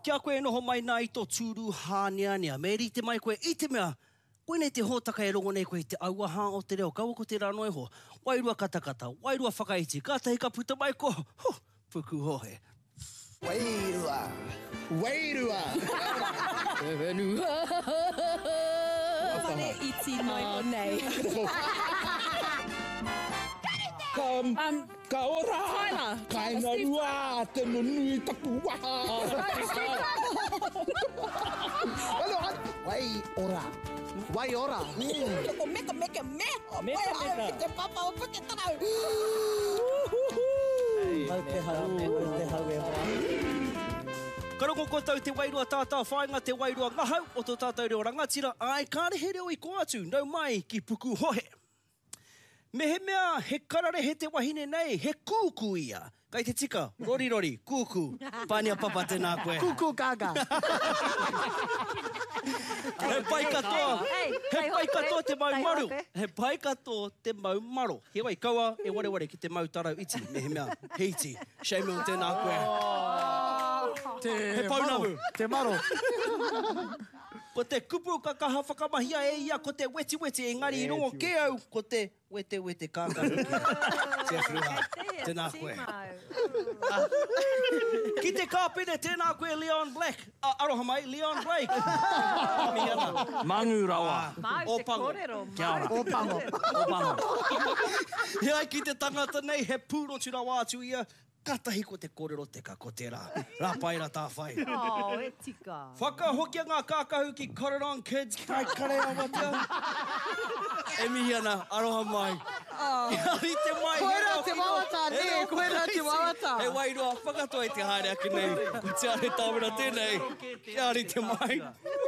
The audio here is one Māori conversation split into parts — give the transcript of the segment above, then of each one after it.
kia koe noho mai nā i tō tūru hāneanea. Me rite mai koe i te mea, koe nei te hōtaka e rongo nei koe te auaha o te reo. Kaua ko te rano e ho. Wairua katakata, wairua whakaiti. Kātahi ka puta mai ko. Puku hohe. Wairua. Wairua. E wenua. Pane iti noi o nei. Ka ora. Kaina rua, te nunui tapu waha. Wai ora. Wai ora. Meka. Meka. Te papa o puke tarau. Karongo koutou te wairua tātau whainga te wairua ngahau o tō tātou reo rangatira. Ai, kārehe reo i ko atu, nau mai ki puku hohe. Me he mea, he karare he te wahine nei, he kūku ia. Kai te tika, rori, kūku. Pānia papa tēnā koe. Kuku kaka. He pai katoa te mau maru. He pai katoa te mau maro. He wai kaua e ware ki te mau tarau iti. Me he mea, he iti. Shame on tēnā koe. He paunamu. Te maro. Ko te kupu kakaha whakamahia e ia, ko te weti, engari i rongo ke au, ko te wete kākaru. Te whiua, tēnā koe. Ki te kāpene, tēnā koe Leon Black. Aroha mai, Leon Blake. Mangu rawa. O pango. Kia ora. O pango. Ia ki te tangata nei, he pūro tira wātu ia, katahi ko te kōrero teka ko te rā. Rā paira tā whai. E tika. Whakahokia ngā kākahu ki Koranon Kids, kai kare awatea. E mihi ana, aroha mai. Ia ri te mai. Koera te wawata, ne, koera te wawata. He wairua, whakatoa i te haere aki nei. Ko te are tāwira tēnei. Ia ri te mai.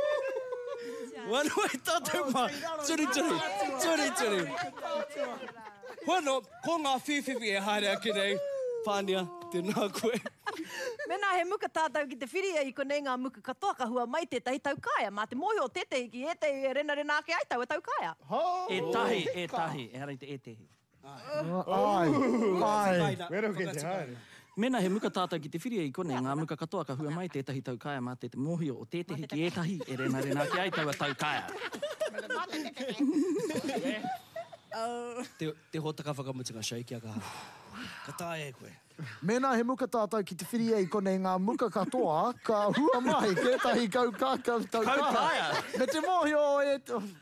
Wano e tātou mai. Turi. Wano, ko ngā whiwhiwi e haere aki nei. Pānia, tēnā koe. Mena he muka tātou ki te whiria i konei ngā muka katoa ka hua mai tētahi tau kāia. Mā te mohi o tētahi ki e te rena ake ai tau e tau kāia. E tahi. E harai te e tehi. Ai. Wero ki te haere. Mena he muka tātou ki te whiria i konei ngā muka katoa ka hua mai tētahi tau kāia mā te mohi o tētahi ki e tahi e rena ake ai tau e tau kāia. Te hōtaka whakamutinga shei kia kaha. Ka tae e koe. Mena he muka tātou ki te whiria i konei ngā muka katoa, ka hua mai, kētahi kau kākau tau kāia. Me te mohi o e...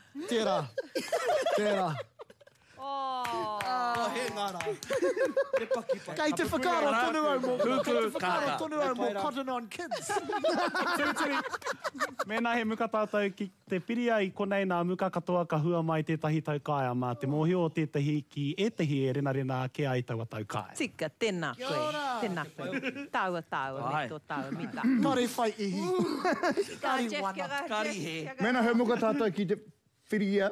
Tērā. He ngāra. Te paki. Kei te whakaro tonu au mō. Kuku kāka. Tonu au mō Cotton On Kids. Turi. Mena he muka tātou ki te piria i konei ngā muka katoa ka hua mai tētahi tau kāia mā te mohi o tētahi ki e tehi e rena ke ai taua tau kāia. Tika, tēnā koe. Tēnā koe. Taua, me tō taua, mita. Kare whai ihi. Kari wana. Kari he. Mena he muka tātou ki te piria.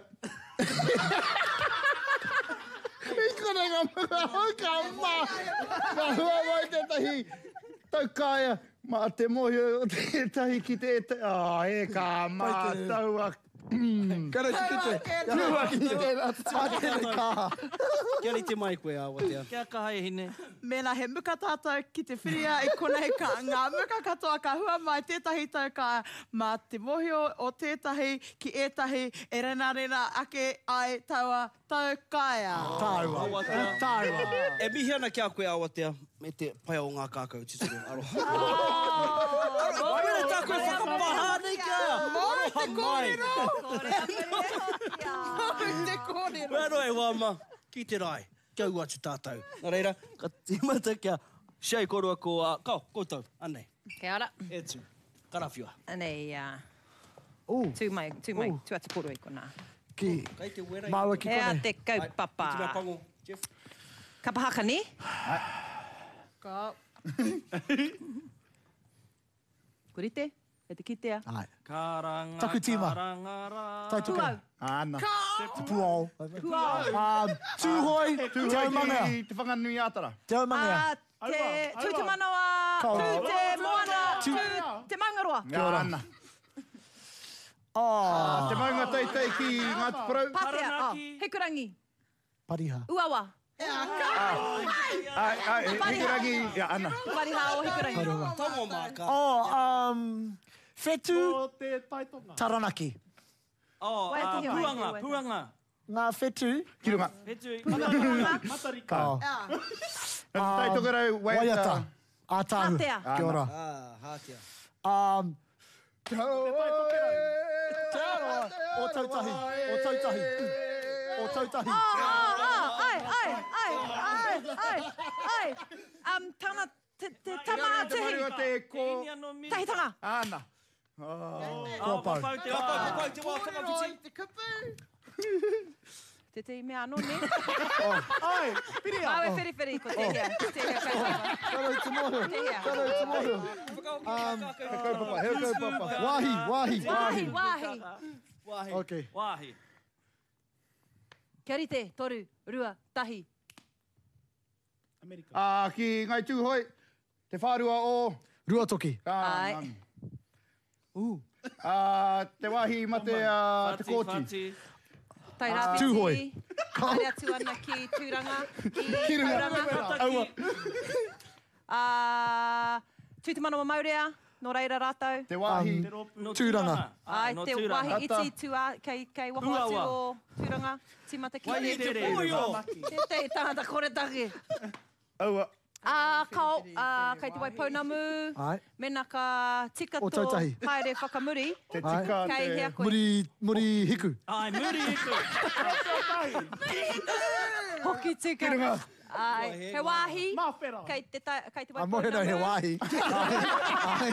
I konei ngā muka hauka mā. Ka hua mai tētahi tau kāia. Mā te mohi o tētahi ki te... e kā mā taua... Kare ki te... Rua ki te... Tātene kāha. Kia ri te mai koe awatea. Kia kaha e hine. Mena he muka tātou ki te whiria i konei ka ngā muka katoa ka hua mai tētahi tau kāia. Mā te mohi o tētahi ki ētahi e rena ake ai taua tau kāia. Tāua. E mihi ana kia koe awatea, me te pai o ngā kākau tituru. Aroha. Where tā koe whakapaha nei kia? Aroha mai. Te kōrero. Wero e wama, ki te rai, kia atu tātou. Nā reira, ka tīmata kia shei korua ko koutou, anei. Kia ora. E tū, karawhiua. Anei, tū atu koro i kona. Ki. Kei te wera. Maua ki Ea konei. te kaupapa. Ki te mea pango, Jeff. Kapahaka ni? Ka. Kurite? E te kitea? Ai. Karanga, Taku tīma. karangara. Tai tuku. Puau. Ana. Te puao. Puau. Tūhoi. Te manga. Te whanganui ātara. Te manga. Tū te manawa, tū te moana, tū te mangaroa. Ana. Oh. Te maunga teitei ki Ngāti Porou. Pātea, Taranaki. Hekurangi, Pariha. Uawa, Hikurangi, ia ana. Wari hao hikurangi. Tongo maka. Whetu O te taitonga. Taranaki. Wai te hioi. Puanga. Ngā whetu. Kirunga. Matarika. Tai toka rau, Waiata. Ātahu. Hatea. Kia ora. Hātia. Te aroa. O tautahi. O tautahi. O tautahi. Ai. Tana te tamatehi. Tahitanga. Ana. Kua pau. Te wāpau te wākanga puti. Te kupu. Te te mea anō ne. Ai, piria. Awe whiri ko te hea. Te hea kaipapa. Taro te moho. Te hea. Taro te moho. Kaupapa, heu kaupapa. Wahi. Okay. Wāhi. Kia rite, toru, rua, tahi. Amerika. Ki ngai tūhoi, te whārua o... Rua toki. Ai. Te wahi mate te kōti. Tai rāpiti. Tūhoi. Haere atu ana ki tūranga. Kirunga. Aua. Tūtimana o Maurea, no reira rātau. Te wahi. No Tūranga. Ai, no te tūranga. wahi iti tua, kei waho atu Puawa. o tūranga. Timata ki Wai te te re. te tāngata koretake. Aua. Kau, kei te waipounamu. Ai. Mena ka tika O tō tautahi. haere whakamuri. Te tika Kei hea te... koe. Muri hiku. Ai, muri hiku. Hoki tika. Kirunga. Ai, he wāhi. Mawhera. Kei te A mohe no he wāhi. Ai.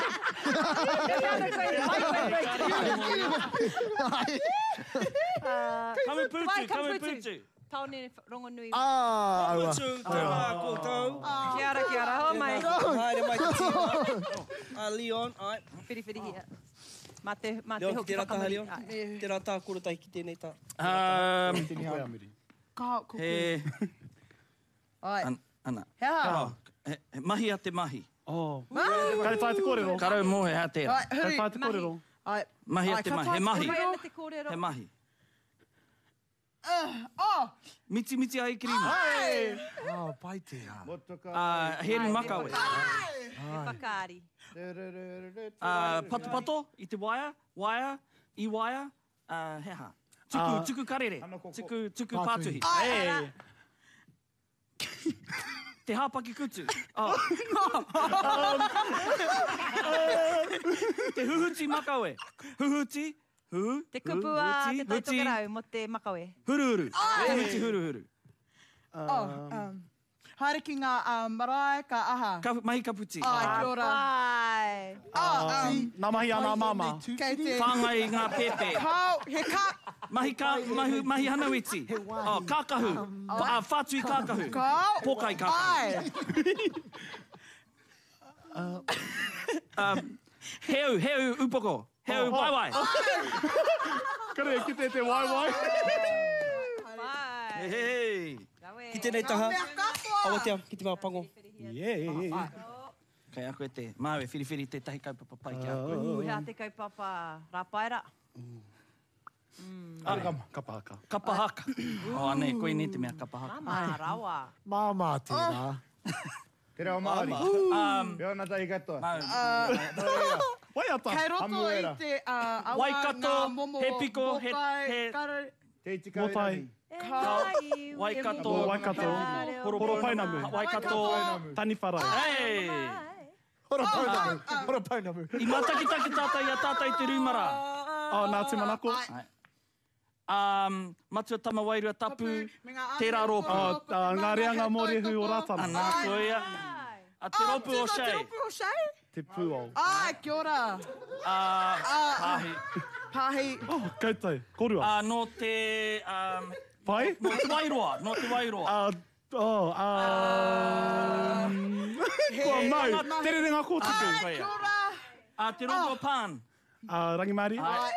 Kamuputu. Taone rongonui. Aua. Putu, te rā koutou. Kia ora, ho mai. Haere mai te tia. Leon, ai. Whiri hia. Mā te Leon, ki hoki te rata, whakamuri. Leon. Te rata korotai ki tēnei tā. Ka kuku. He... Ai. Ana. Hea. Mahi a te mahi. Oh. Kare tai te kōrero. Karau mohe a tērā. Ai, Kare huri. tai te kōrero. Ai. Mahi a Ai, te ka mahi. tai He te mahi. kōrero. Koe te kōrero. He mahi. Oh. Miti ai kirima. Paitea. Motoka. Heri makawe. He whakaari. Pato i te waia. Waia. I waia. Heha. Tuku karere. Tuku pātuhi. Ai. Te hāpaki kutu. Te huhuti makawe. Huhuti. Te kupua te taitokarau mo te makawe. Huruhuru. Huhuti huruhuru. Haere ki ngā marae ka aha. Mahi kaputi. Ai, kia ora. Ai. Nā mahi a nā māma. Kei te... Whāngai ngā pepe. Kau, he ka... Mahi hanawiti. Kākahu. Whātui kākahu. Kau. Pokai kākahu. Ai. Heu upoko. Heu waiwai. Kare, ki te waiwai. Ai. Hei. Ki tēnei taha. Awa te ki te mapango. Yeah. Kai a koe te māwe whiriwhiri te tahi kaupapa pai ki a koe. Hea te kaupapa rāpaera. Kapahaka. Kapahaka. O ane, koe ni te mea kapahaka. Mama rawa. Māma tērā. Te reo Māori. Peo nā tai katoa. Waiata. Kei roto i Hamuera. te awa Waikato, ngā momo he piko, mokai, he- kare- Te tika Motai. Waikato. Waikato. Horo painamu. Waikato. Taniwhara. Hei! Hora paunamu. Hora paunamu. I matakitaki tātai a tātai te rumara. Nā te manako. Matua tama wairua tapu, Me ngā tērā rōpu. Ngā reanga mōrehu o rātana. Anā koe ia. A te ropu o Te shei. ropu o shei? Te pūo. Ai, kia ora. Pāhi. Pahi. Koutou. Korua. No te... Pai? No te wairoa. No te wairoa. Kua mau. Tere renga kōtuku. Koe ia. Kia ora. Te ropu o pān. Rangimāri.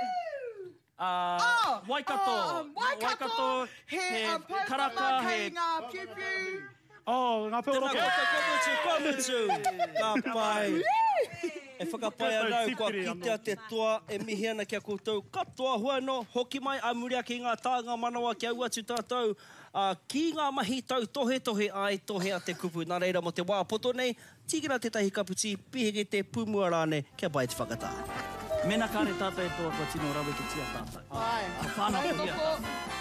Waikato. Waikato. He karaka, he... kei ngā piu-piu. Ngā Tēnā pēo koutou, kua mutu. Ka pai. E whakapai anau kua kitea te toa e mihi ana kia koutou. Katoa huano, hoki mai amurea ki ngā tānga manawa ki au atu tātou. Ki ngā mahi tau tohe tohe ai tohe a te kupu. Nā reira mo te wā poto nei, tīkira te tahi kaputi, pihege te pumua rāne, kia pai te whakatā. Mena kāre tātou e toa kua tino rawe ki tia tātou. Ai. Whānau kia.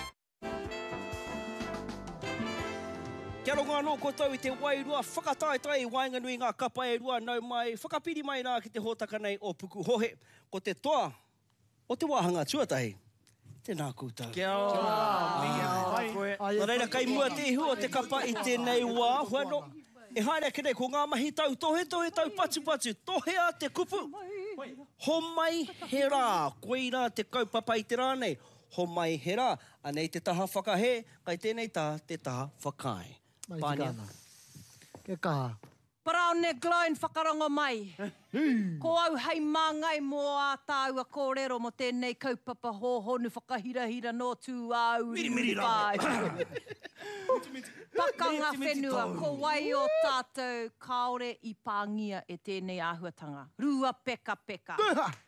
Kia rongo anō koutou i te wairua, whakataetai wainganui ngā kapa e rua nau mai, whakapiri mai nā ki te hōtaka nei o Puku Hohe. Ko te toa, o te wāhanga tuatahi, tēnā koutou. Kia ora. Nā reira, kai mua te ihu o te kapa i tēnei wā, huano, e haere kere ko ngā mahi tau tohe tohe tau patu patu, tohea te kupu. Ho mai he rā, koe rā te kaupapa i te rānei, ho mai he rā, anei te taha whakahe, kai tēnei tā te taha whakae. Pānia. Ke kaha. Paraone Gloin whakarongo mai. Ko au hei māngai mō a tāua kōrero mo tēnei kaupapa hōhonu whakahirahira no tū au. Miri rai. Pakanga whenua, ko wai o tātou kaore i pāngia e tēnei āhuatanga. Rua peka peka.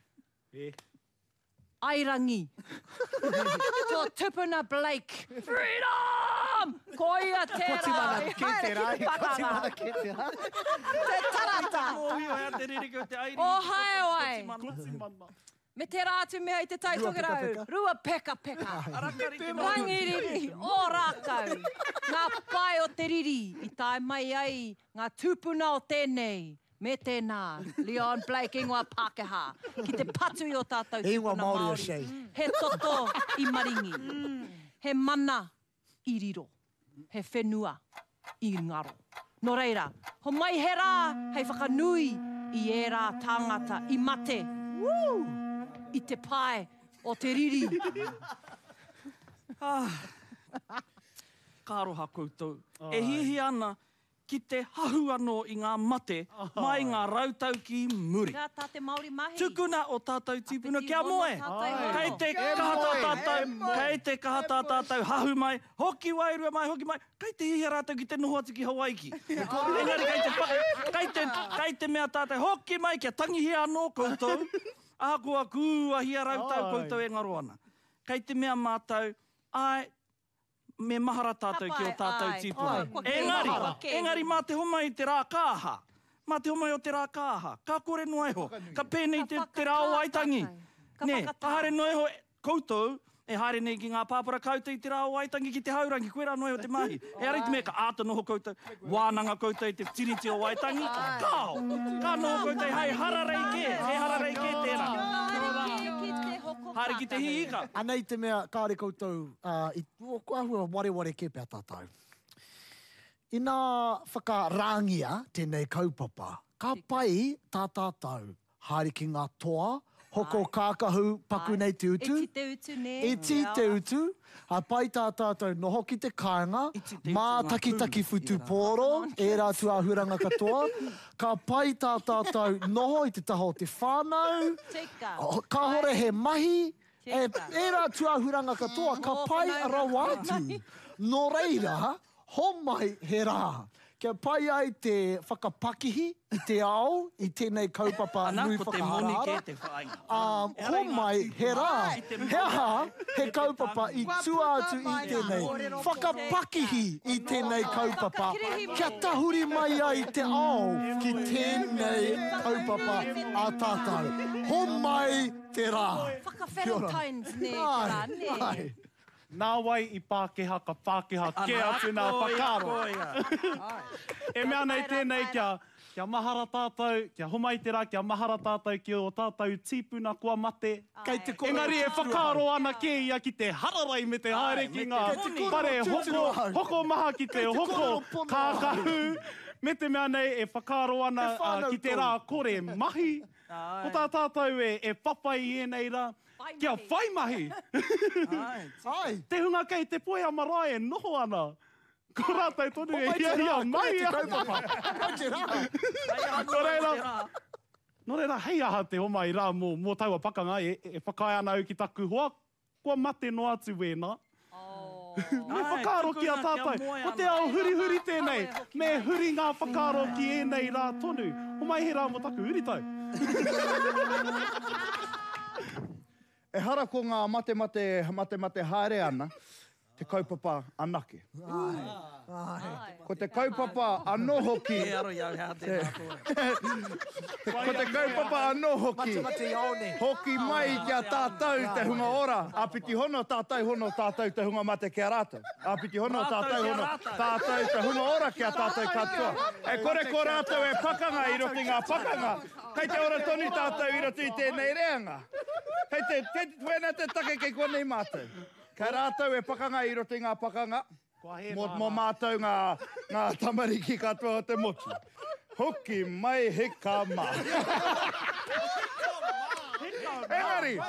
Airangi. Tō Tupuna Blake. Freedom! Koia tērā. Kotimana ke te rai. Te tarata. O hae wai. Me te rātu mea i te taitogerau. Rua peka peka. Rangiriri o rākau. Ngā pai o te riri. I tae mai ai ngā tūpuna o tēnei. Me tēnā, Leon Blake ingoa Pākehā. Ki te patu i o tātou Ingoa tūpuna Māori o Māori. Shei. He toto i maringi. He mana i riro. He whenua i ngaro. Nō reira, ho mai he rā, hei whakanui i e rā tāngata i mate. I te pai o te riri. Kāroha koutou. E hihi ana ki te hahu anō i ngā mate mai ngā rautau ki muri. Ngā tāte Māori mahi. Tukuna o tātou tīpuna kia moe. Kei te kahata tātou hahu mai, hoki wairua mai, hoki mai. Kei te hihi rātou ki te noho atu ki Hawaii. Engari kei te mea tātou hoki mai kia tangihi anō koutou. Ākua kua hia rautau koutou e ngaro ana. Kei te mea mātou, ai, me mahara tātou ki o tātou tīpuna. Engari, mā te homa i te rā kāha. Mā te homa i o te rā kāha. Ka kore noeho. Ka pēnei te rā o aitangi. Ne, ka haere noeho koutou, e haere nei ki ngā pāpara koutou i te rā o aitangi ki te haurangi. Koe rā noeho te mahi. E ari te mea ka āta noho koutou. Wānanga koutou i te tiriti o aitangi. Kāo! Ka noho koutou hei hararei ke. He hararei ke tērā. Haere ki te hiika. Anei te mea kāre koutou, i kua hua ware ke pēr tātou. I nā whakarangia tēnei kaupapa, ka pai tā tātou, haere ki ngā toa, hoko kākahu paku nei te utu. E ti te utu ne. E ti te utu. A pai tā tātou noho ki te kāinga, mā taki futu pōro, e rā tu āhuranga katoa. Ka pai tā tātou noho i te taho te whānau. Ka hore he mahi, e rā tu āhuranga katoa, ka pai rau atu. Nō reira, ho mai he rā. Kia pai ai te whakapakihi i te ao, i tēnei kaupapa nui whakaharara. Ho mai he rā, he aha, he kaupapa i tua atu i tēnei whakapakihi i tēnei kaupapa. Kia tahuri mai ai te ao ki tēnei kaupapa a tātou. Ho mai te rā. Whaka-Valentine's ne, rā, ne. Nā wai i Pākehā, ka Pākehā ke atu nā whakaro. E mea nei tēnei kia mahara tātou, kia homai te rā, kia mahara tātou ki o tātou tīpuna kua mate. Engari e whakaro ana ke ia ki te hararai me te haere ki ngā pare hoko maha ki te hoko kākahu. Me te mea nei e whakaro ana ki te rā kore mahi. Ko tā tātou e papai e nei rā. Kia whai mahi. Te hunga kei te poe a marae e noho ana. Ko rātai tonu e ia mai. Nō reira, hei aha te homai rā mō taua pakanga e whakai ana au ki taku hoa. Kua mate no atu wēnā. Me whakaro ki a tātai. O te ao huri tēnei. Me huri ngā whakaro ki e nei rā tonu. Homai he rā mō taku uritau. E hara ko ngā mate haere ana, te kaupapa anake. Ko te kaupapa anō hoki. Ko te kaupapa anō hoki. Hoki mai kia tātou te hunga ora. Apiti hono tātou te hunga mate kia rātou. Apiti hono tātou te hunga ora kia tātou katoa. E kore ko rātou e pakanga i roti ngā pakanga. Kei te ora tonu tātou i roti i tēnei reanga. Kei te wena te take kei konei mātou. Kei rātou e pakanga i roti ngā pakanga. Mō mātou ngā tamariki katoa o te motu. Hoki mai he ka mā. Engari!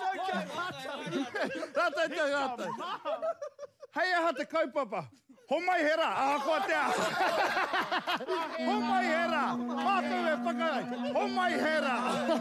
Rātou. Hei aha te kaupapa. Ho mai he rā, aha koa te aha. Ho mai he rā. Mātou e whakai. Ho mai he rā.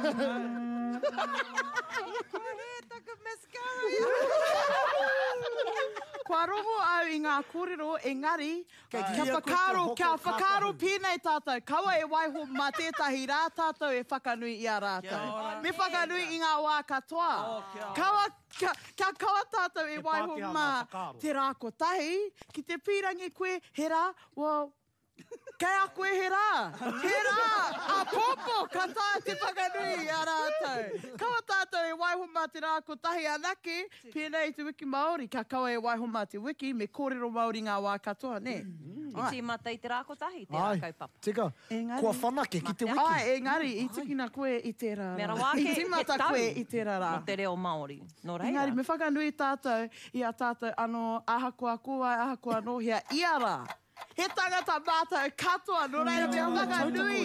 Kua roho au i ngā kōrero, engari, kia whakaro pēnei tātou. Kaua e waiho mā tētahi rā tātou e whakanui i a rātou. Me whakanui i ngā wā katoa. Kia kaua tātou e waiho mā te rā kotahi, ki te pīrangi koe, he rā, kei a koe he rā, a popo, ka tā te whakanui a rātou. Kaua tātou e waiho mā te rā kotahi anake, pēnei te wiki Māori, ka kaua e waiho mā te wiki, me kōrero Māori ngā wā katoa, ne? I tīmata i te rā kotahi, te rā kaupapa. Tika, kua whanake ki te wiki. Ai, engari, i tikina koe i te rā. Mera wāke, I tīmata koe i te rā. No te reo Māori. No reira. Engari, me whakanui tātou, i a tātou anō ahakoa kua, ahakoa nohia, i a rā. He tangata mātou katoa, no reira me whakanui.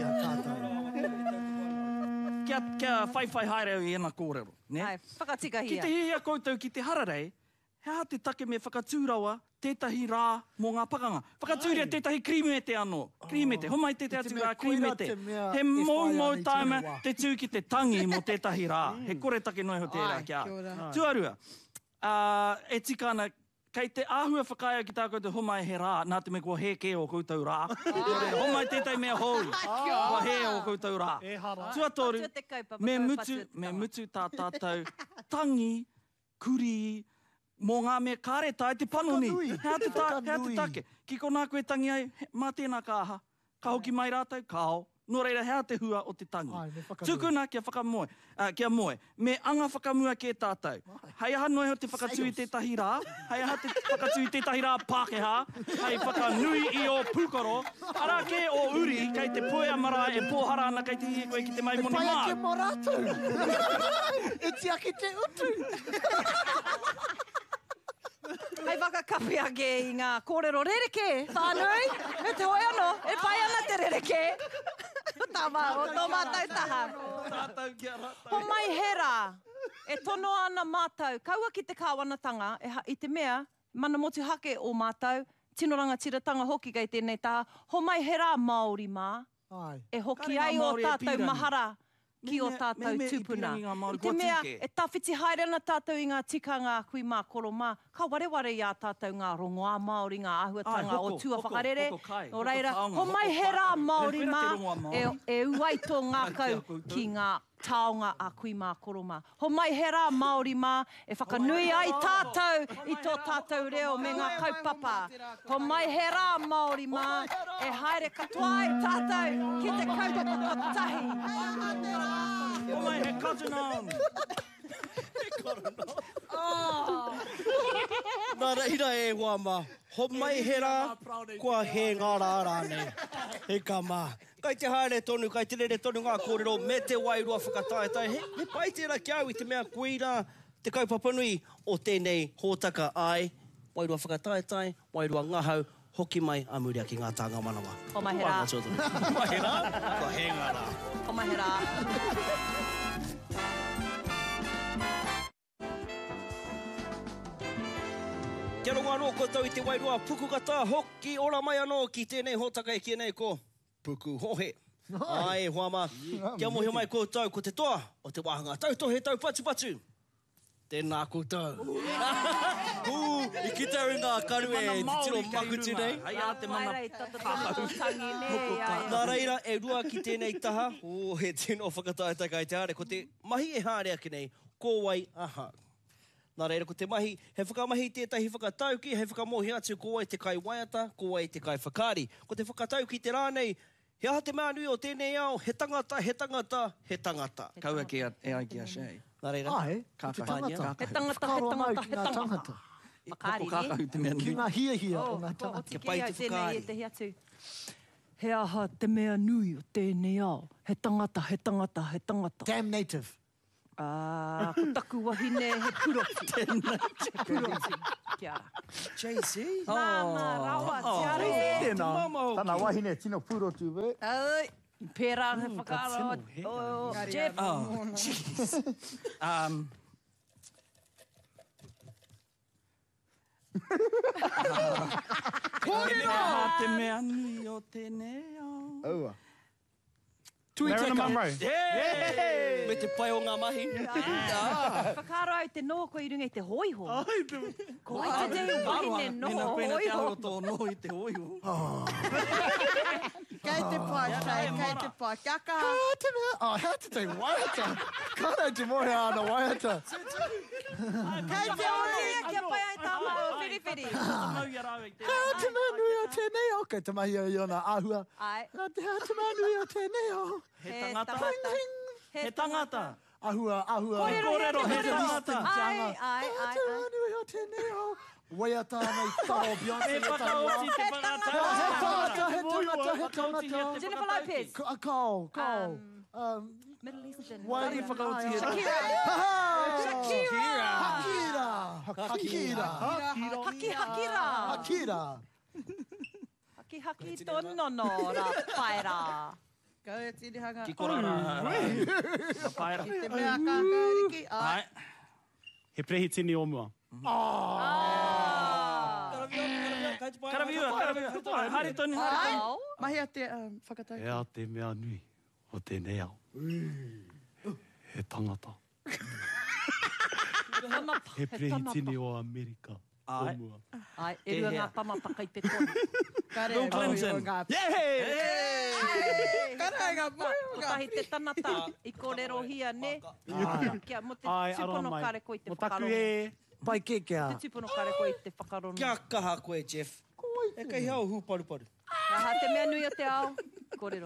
Kia whaiwhai haere au i ena kōrero. Ai, whakatika hia. Ki te hia koutou ki te hararei, hea te take me whakatūraua tētahi rā mō ngā pakanga. Whakatūria tētahi krimete anō. Krimete, homai te atu rā krimete. He mau taima te tū ki te tangi mō tētahi rā. He kore take noi ho tērā kia. Tuarua, e tikana, kei te āhua whakaia ki tā koutou homai he rā, nā te me kua he ke o koutou rā. Homai tētai mea hou, kua he o koutou rā. Tuatoru, me mutu tā tātou tangi, kuri, mō ngā mea kāretai te panoni. Hea te take. Ki ko nā koe tangi ai, mā tēnā ka aha. Ka hoki mai rātou, kao. Nō reira, hea te hua o te tangi. Tukuna kia whakamoe, kia moe. Me anga whakamua ke tātou. Hei aha noi ho te whakatui tētahi rā. Hei aha te whakatui tētahi rā Pākehā. Hei whakanui i o Pūkoro. Ara ke o uri, kei te poea mara e pōhara ana kei te hie koe ki te maimoni mā. Pai ake mō rātou. E ti ake te utu. Hei whakakapi ake i ngā kōrero rereke, whānui, me te hoi anō, e pai ana te rereke. Tama, o tō mātou taha. Ho mai hera, e tono ana mātou, kaua ki te kāwanatanga, i te mea, mana motu hake o mātou, tino rangatiratanga hoki kei tēnei taha, ho mai hera Māori mā, e hoki ai o tātou mahara. Ki o tātou tūpuna. I te mea, e tawhiti haere ana tātou i ngā tikanga kui mā koro mā. Ka wareware i a tātou ngā rongoā Māori, ngā ahuatanga o tua whakarere. Nō reira, ho mai he rā Māori mā, e uaito ngā kau ki ngā taonga a kui mā koro mā. Ho mai he rā Māori mā, e whakanui ai tātou i tō tātou reo me ngā kaupapa. Ho mai he rā Māori mā, e haere katoa ai tātou ki te kaupapa tahi. Ho mai he cousin on. Nā reira e wā mā. Ho mai he rā, kua he ngā rā nei. He ka mā. Kai te haere tonu, kai te rere tonu ngā kōrero, me te wairua whakataetai. He pai tērā ki au i te mea koeira, te kaupapanui o tēnei hōtaka ai. Wairua whakataetai, wairua ngahau, hoki mai a muria ki ngā tāngā manawa. Ho mai he rā. Ho mai he rā, kua he ngā rā. Ho mai he rā. Kia rongo anō koutou i te wairua puku kata hoki ora mai anō ki tēnei hōtaka e kia nei ko Puku Hohe. Ai, huama, kia mohi mai koutou ko te toa o te wāhanga. Tautohe tau patu. Tēnā koutou. I kita ringa karu e tiro makuti nei. Hai a te mana. Nā reira, e rua ki tēnei taha. He tino whakataeta kai te are. Ko te mahi e hārea ki nei, kōwai aha. Nā reira, ko te mahi, he whakamahi tētahi whakatauki, he whakamohi atu kōwai te kai waiata, kōwai te kai whakari. Ko te whakatauki te rānei, he aha te mea nui o tēnei ao, he tangata, he tangata, he tangata. Kaua ki e ai ki a shei. Nā reira. Ai, te tangata. He tangata, he tangata. Makari, Kakahu te mea Ki nui. ngā hia o ngā O tangata. te kei au tēnei e te hiatu. He aha te mea nui o tēnei ao. He tangata, he tangata, he tangata. Damn native. Ko taku wahine he puroki. He puroki. Kia ara. JC. Māma, rawa, tiare. Tēnā, Mama o tāna wahine tino purotu we. Ai, pērā he whakara o Jeff. Oh, jeez. Te mea nui o tēnei ao. Aua. Marilyn Monroe. Me te pai o ngā mahi. Whakaro au te noho ko i runga i te hoiho. Ko ai te te wahine noho Pena te hoiho. aro tō noho i te hoiho. Kei te pai, kei te pai. Kia kaha. Te mea, hea te te waiata. Kānau te mohe ana waiata. Kei te ori. Kia pai ai tā mao whiriwhiri. Mau i arau i te. Hea te mea nui o tēnei ao. Kei te mahi o iona āhua. Ai, Hea te mea nui o tēnei ao. He tangata. He tangata. Ahua. Kōrero, he tangata. ai. Hea te mea nui o tēnei ao. Waiata nei tao Beyonce. He whakaoti te whakatau. He tangata. Jennifer Lopez. Kau. Middle Eastern. Wai whakaoti he. Hakira. Haki tonono ra whaera. Kau e tiri hanga. Ki korara. Whaera. Te mea kākāriki. Ai. He prehi tini o mua. Karaviua. Hari toni. Au. Mahi a te whakatau. Ea te mea nui o tēnei ao. He tangata. He prehi tini o Amerika. O Ai. mua. Ai, e rua ngā pamapaka i te kona. Kare Bill Clinton. Kare ngā mohi o Ko ngā. tahi te tanata i kōrero hia ne. Kia mo te Ai, aroha tupono mai. kare ko i te Mo taku whakarono. e... Pai kekea. Te tupono kare ko i te whakarono. Kia kaha koe, Jeff. E kei hau hu paruparu. Aha, te mea nui o te ao. Kōrero.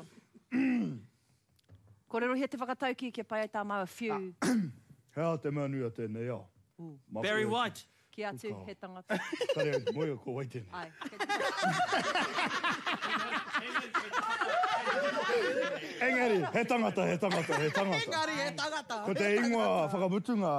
Kōrero hia te whakatauki kia pai ai tā mau a few. Hea te mea nui o tēnei ao. Barry White. Ki atu he tangata. Kare moe o ko wai tēnei. Ai. Engari, he tangata. Engari e tangata. Ko te ingoa whakamutunga,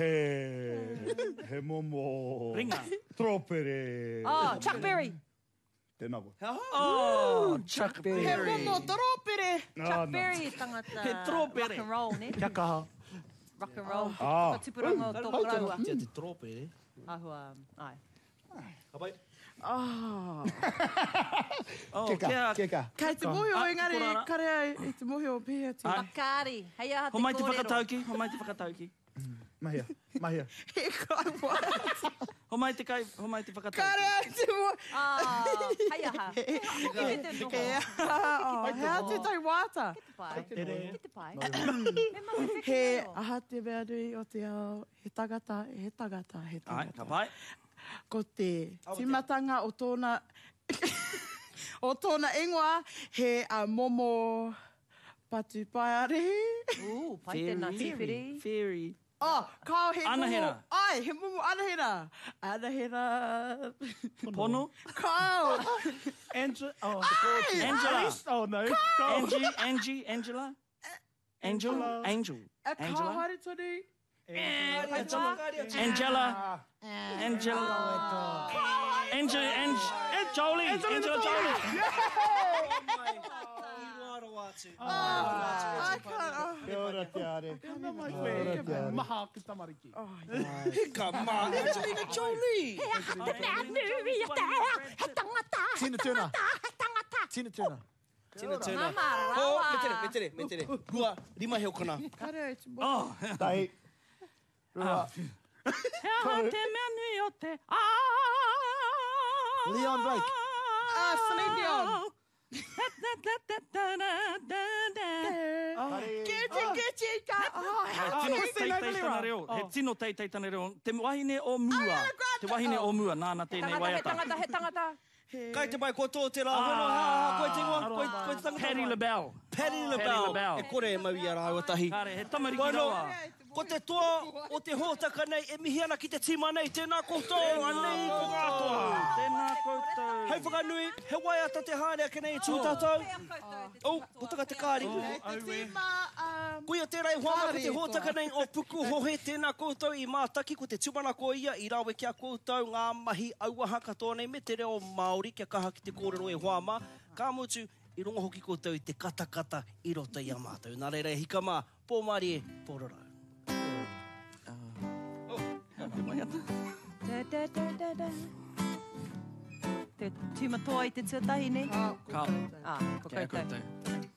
he momo... Ringa. Tropere. Oh, Chuck Berry. Tēnā koe. Oh, Chuck He Berry. momo toropere. Chuck Berry tangata. He tropere. Rock and roll, ne? Kia kaha. Rock and roll. Ah. Ka tupuranga o tō raua. Tia te trope, eh? Ahua, ai. Hapai. Oh, Keka. Kei te mohi o Ah, engari, korara. kare ai te mohi o pēhea te. Makari. Hei aha te Ho mai te kōrero. whakatauki. Mahia. He kai wā. Ho mai te whakatauki. Kare ai te mohi. Ah, hei aha. He te noho. Hea te tai wāta. Pai. Ki te pai. Me mama He whekero. aha te mea nui o te ao. He tangata. Ai, ka pai. Ko te timatanga o tōna... o tōna ingoa, he momo patu paiare. Pai tēnā tiwhiri. Fairy. Oh, kao he Anahera. momo... Ai, he momo anahera. Anahera... Pono. Kao! Angela. Oh, Angela. oh no. Angie. Angela. Angel. A kao Angela. haere tonu. Angela. Jolie. Angela Jolie. Ai, ka... Kia ora te are. Maha ki tamariki. Hika mā, Angelina Jolie. Tina Turner. Tina Turner. Tina Turner. Mama, Oh, rawa. me tere. Hua, rima heo kona. Kare ai te mohi. Tai. Rua. He aha te mea nui o te Leon Drake. Celine Dion. He tino teitei tana reo. Te wahine o mua. Te wahine o mua, nāna tēnei waiata. He tangata. Kai te mai ko tō te rā, koe te ingoa, koe te tangata. Paddy LaBelle. Paddy LaBelle. E kore e mau i ara au atahi. Kare, he tamariki rawa. Ko te toa o te hōtaka nei, e mihi ana ki te tima nei, tēnā koutou, anei ko kātoa. Tēnā koutou. Hei whakanui, he waiata te haere ake nei tū tātou. Putaka te kāri. Kuia tērei huama ko te hōtaka nei o puku hohe tēnā koutou i mātaki ko te tumanako ia i rawe kia koutou ngā mahi auaha katoa nei me te reo Māori kia kaha ki te kōrero e huama. Ka mutu i runga hoki koutou i te katakata i roto i a mātou. Nā reira hika mā, pō Mārie, pō rorau. Te tīmatoa i te tuatahi nei? Ka. Ko koutou.